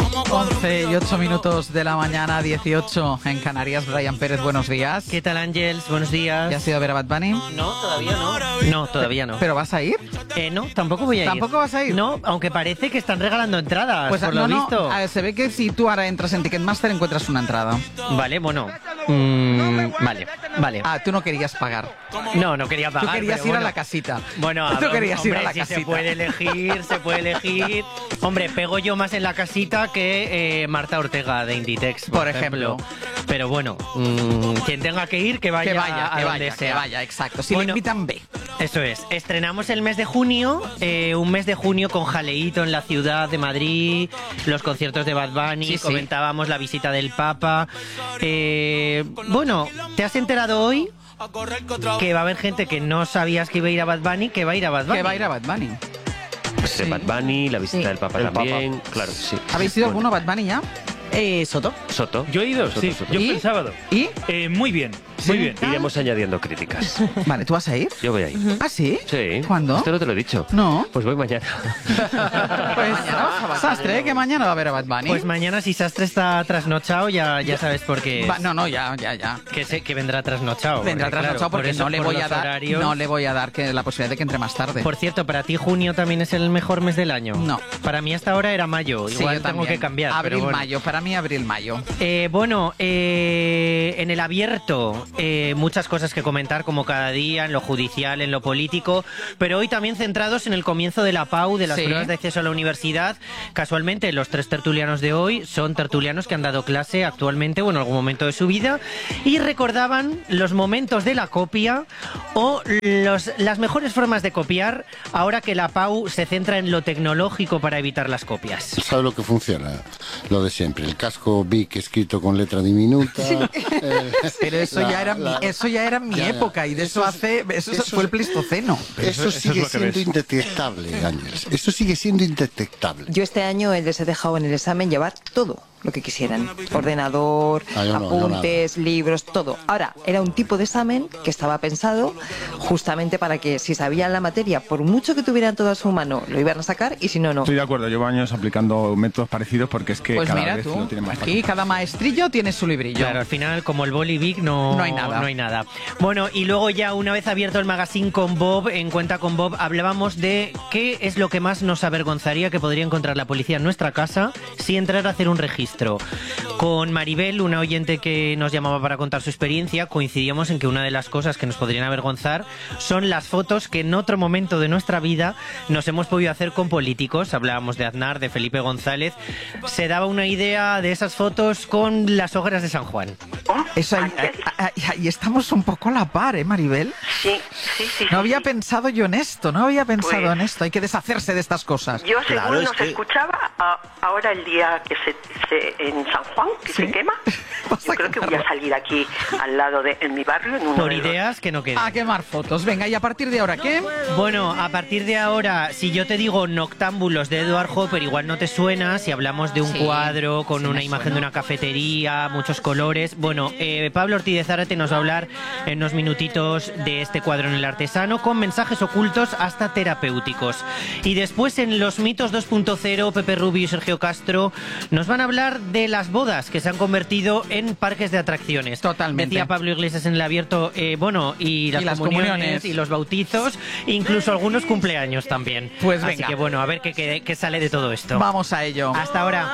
11:08 de la mañana, 18 en Canarias. Brian Pérez, buenos días. ¿Qué tal, Ángels? Buenos días. ¿Ya has ido a ver a Bad Bunny? No, todavía no. No, todavía no. ¿Pero vas a ir? No, tampoco voy a ir. ¿Tampoco vas a ir? No, aunque parece que están regalando entradas, Pues por lo visto. Se ve que si tú ahora entras en Ticketmaster encuentras una entrada. Vale, bueno. Vale. Ah, tú no querías pagar. No quería pagar. Tú querías pero ir bueno. a la casita. Bueno, tú querías ir a la si casita. se puede elegir. Hombre, pego yo más en la casita que Marta Ortega de Inditex, por ejemplo. Pero bueno, quien tenga que ir, que vaya a donde sea. Que vaya, exacto. Si Bueno, le invitan, ve. Eso es. Estrenamos el mes de junio, un mes de junio con jaleíto en la ciudad de Madrid, los conciertos de Bad Bunny, Sí. comentábamos la visita del Papa. Bueno, ¿te has enterado hoy que va a haber gente que no sabías que iba a ir a Bad Bunny, que va a ir a Bad Bunny? Que va a ir a Bad Bunny. Pues Bad Bunny, la visita Sí. del Papa El también, Papa. claro, sí. ¿Habéis ido alguno a Bad Bunny ya? Soto. Soto. Yo he ido, sí. Soto. Yo ¿Y? fui el sábado. ¿Y? Muy bien, muy bien. Iremos añadiendo críticas. Vale, ¿tú vas a ir? Yo voy a ir. ¿Ah, sí? Sí. ¿Cuándo? Esto no te lo he dicho. No. Pues voy mañana. Pues Sastre, que mañana va a ver a Bad Bunny. Pues mañana, si Sastre está trasnochado, ya sabes por qué. Ya. Que vendrá trasnochado. Vendrá trasnochado porque no le voy a dar la posibilidad de que entre más tarde. Por cierto, ¿para ti junio también es el mejor mes del año? No. Para mí hasta ahora era mayo. Sí, Igual yo tengo también. que cambiar. pero Abril, bueno. mayo. Para mí, abril, mayo. En el abierto, muchas cosas que comentar, como cada día, en lo judicial, en lo político, pero hoy también centrados en el comienzo de la PAU, de las Sí. pruebas de acceso a la universidad. Casualmente, los 3 tertulianos de hoy son tertulianos que han dado clase actualmente o en algún momento de su vida y recordaban los momentos de la copia o las mejores formas de copiar ahora que la PAU se centra en lo tecnológico para evitar las copias. ¿Sabe lo que funciona? Lo de siempre. El casco Bic escrito con letra diminuta. Pero eso ya era mi ya. época y de eso Eso fue el Pleistoceno. Eso sigue siendo indetectable, Ángeles. Eso sigue siendo indetectable. Yo este año les he dejado en el examen llevar todo lo que quisieran. Ordenador, Ah, yo no, apuntes, libros, todo. Ahora, era un tipo de examen que estaba pensado justamente para que si sabían la materia, por mucho que tuvieran todo a su mano, lo iban a sacar y si no, no. Estoy de acuerdo, llevo años aplicando métodos parecidos porque es que Pues cada mira vez tú, lo tiene más aquí fácil. cada maestrillo tiene su librillo. Claro, al final, como el boli Big, no hay nada. No hay nada. Bueno, y luego ya una vez abierto el magazine con Bob, en Cuenta con Bob, hablábamos de qué es lo que más nos avergonzaría que podría encontrar la policía en nuestra casa si entrara a hacer un registro. Con Maribel, una oyente que nos llamaba para contar su experiencia, coincidíamos en que una de las cosas que nos podrían avergonzar son las fotos que en otro momento de nuestra vida nos hemos podido hacer con políticos. Hablábamos de Aznar, de Felipe González. Se daba una idea de esas fotos con las hogueras de San Juan. Eso ahí estamos un poco a la par, ¿eh, Maribel? Sí. No había pensado yo en esto, Pues- en esto. Hay que deshacerse de estas cosas. Yo según Claro, es nos que- escuchaba, ahora el día que en San Juan, que Sí. se quema, Vas yo a creo que voy a quemarlo. salir aquí al lado en mi barrio, en uno Por de los- ideas que no queden. A quemar fotos. Venga, y a partir de ahora, ¿qué? Bueno, a partir de ahora, si yo te digo Noctámbulos de Edward Hopper, igual no te suena. Si hablamos de un Sí, cuadro con sí una me imagen suena. de una cafetería, muchos colores. Bueno, Pablo Ortiz de Zárate nos va a hablar en unos minutitos de este cuadro en el artesano, con mensajes ocultos hasta terapéuticos. Y después en Los Mitos 2.0, Pepe Rubio y Sergio Castro nos van a hablar de las bodas que se han convertido en parques de atracciones. Totalmente. Decía Pablo Iglesias en el abierto, y las las comuniones comuniones. y los bautizos, incluso algunos cumpleaños también. Pues Así venga. que bueno, a ver qué sale de todo esto. Vamos a ello. Hasta ahora.